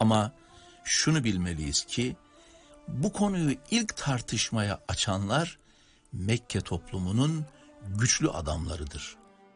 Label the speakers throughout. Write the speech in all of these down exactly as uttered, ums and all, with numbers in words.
Speaker 1: Ama şunu bilmeliyiz ki bu konuyu ilk tartışmaya açanlar Mekke toplumunun güçlü adamlarıdır.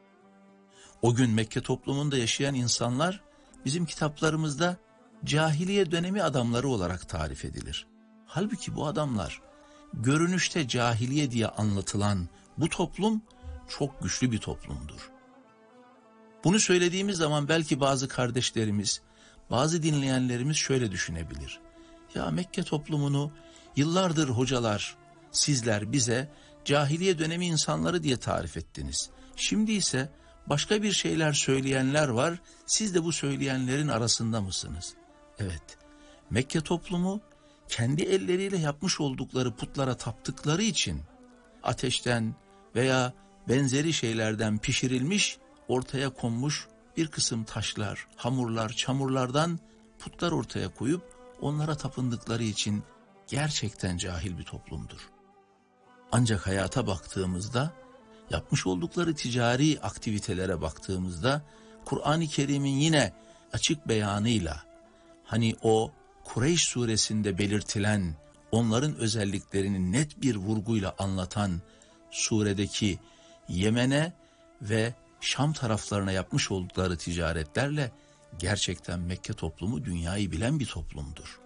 Speaker 1: O gün Mekke toplumunda yaşayan insanlar bizim kitaplarımızda cahiliye dönemi adamları olarak tarif edilir. Halbuki bu adamlar görünüşte cahiliye diye anlatılan bu toplum çok güçlü bir toplumdur. Bunu söylediğimiz zaman belki bazı kardeşlerimiz, bazı dinleyenlerimiz şöyle düşünebilir. Ya Mekke toplumunu yıllardır hocalar, sizler bize cahiliye dönemi insanları diye tarif ettiniz. Şimdi ise başka bir şeyler söyleyenler var, siz de bu söyleyenlerin arasında mısınız? Evet, Mekke toplumu kendi elleriyle yapmış oldukları putlara taptıkları için ateşten veya benzeri şeylerden pişirilmiş, ortaya konmuş bir kısım taşlar, hamurlar, çamurlardan putlar ortaya koyup onlara tapındıkları için gerçekten cahil bir toplumdur. Ancak hayata baktığımızda, yapmış oldukları ticari aktivitelere baktığımızda, Kur'an-ı Kerim'in yine açık beyanıyla, hani o Kureyş suresinde belirtilen, onların özelliklerini net bir vurguyla anlatan suredeki Yemen'e ve Şam taraflarına yapmış oldukları ticaretlerle gerçekten Mekke toplumu dünyayı bilen bir toplumdur.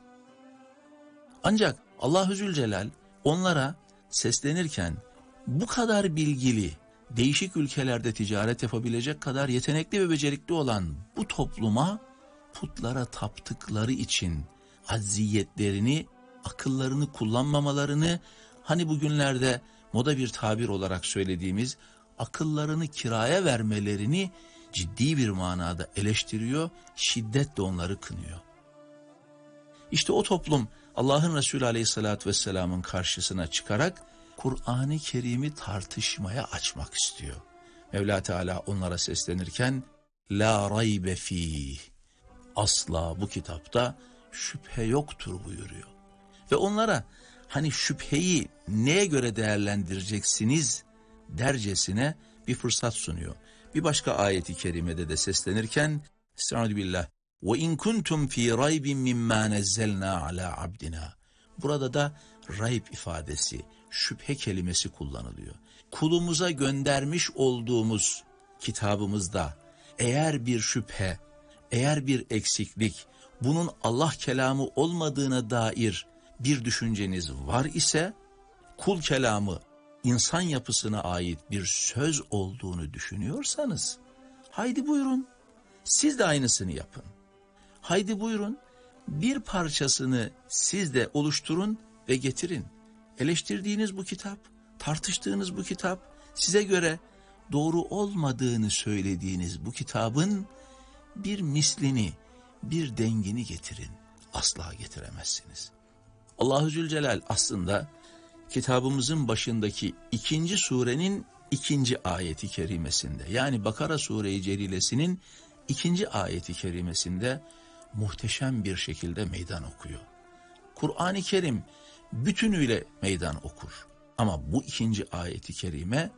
Speaker 1: Ancak Allahu Zülcelal onlara seslenirken bu kadar bilgili, değişik ülkelerde ticaret yapabilecek kadar yetenekli ve becerikli olan bu topluma putlara taptıkları için acziyetlerini, akıllarını kullanmamalarını, hani bugünlerde moda bir tabir olarak söylediğimiz akıllarını kiraya vermelerini ciddi bir manada eleştiriyor, şiddetle onları kınıyor. İşte o toplum Allah'ın Resulü Aleyhisselatü Vesselam'ın karşısına çıkarak Kur'an-ı Kerim'i tartışmaya açmak istiyor. Mevla Teala onlara seslenirken la raybe fîh, asla bu kitapta şüphe yoktur buyuruyor. Ve onlara hani şüpheyi neye göre değerlendireceksiniz dercesine bir fırsat sunuyor. Bir başka ayeti kerimede de seslenirken Estağfirullah ve in kuntum fi raybin mimma nazzalna ala abdina. Burada da rayb ifadesi, şüphe kelimesi kullanılıyor. Kulumuza göndermiş olduğumuz kitabımızda eğer bir şüphe, eğer bir eksiklik, bunun Allah kelamı olmadığına dair bir düşünceniz var ise, kul kelamı insan yapısına ait bir söz olduğunu düşünüyorsanız, haydi buyurun, siz de aynısını yapın. Haydi buyurun, bir parçasını siz de oluşturun ve getirin. Eleştirdiğiniz bu kitap, tartıştığınız bu kitap, size göre doğru olmadığını söylediğiniz bu kitabın bir mislini, bir dengini getirin. Asla getiremezsiniz. Allahu Zülcelal aslında kitabımızın başındaki ikinci surenin ikinci ayeti kerimesinde, yani Bakara Sure-i Celilesinin ikinci ayeti kerimesinde muhteşem bir şekilde meydan okuyor. Kur'an-ı Kerim bütünüyle meydan okur. Ama bu ikinci ayeti kerime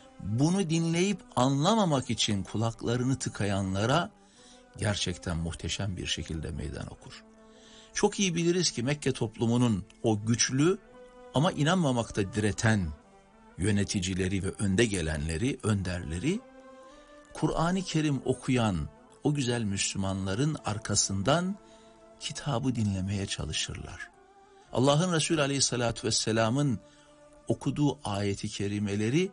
Speaker 1: bunu dinleyip anlamamak için kulaklarını tıkayanlara gerçekten muhteşem bir şekilde meydan okur. Çok iyi biliriz ki Mekke toplumunun o güçlü ama inanmamakta direten yöneticileri ve önde gelenleri, önderleri, Kur'an-ı Kerim okuyan o güzel Müslümanların arkasından kitabı dinlemeye çalışırlar. Allah'ın Resulü Aleyhisselatü Vesselam'ın okuduğu ayeti kerimeleri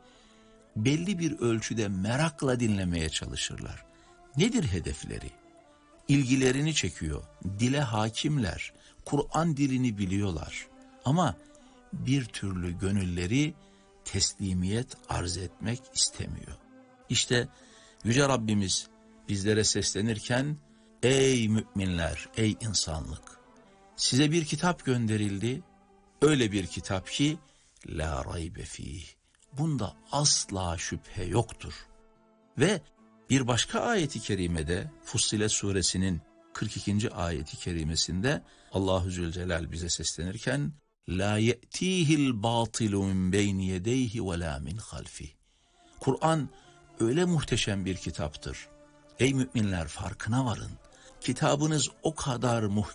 Speaker 1: belli bir ölçüde merakla dinlemeye çalışırlar. Nedir hedefleri? İlgilerini çekiyor, dile hakimler, Kur'an dilini biliyorlar. Ama bir türlü gönülleri teslimiyet arz etmek istemiyor. İşte Yüce Rabbimiz bizlere seslenirken, ey müminler, ey insanlık, size bir kitap gönderildi, öyle bir kitap ki la raybe fîh, bunda asla şüphe yoktur. Ve bir başka ayeti kerimede, Fussilet suresinin kırk ikinci ayeti kerimesinde Allahu Zülcelal bize seslenirken la ye'tihil batilu min beyni yedeyhi ve la min halfih. Kur'an öyle muhteşem bir kitaptır. Ey müminler, farkına varın. Kitabınız o kadar muhteşem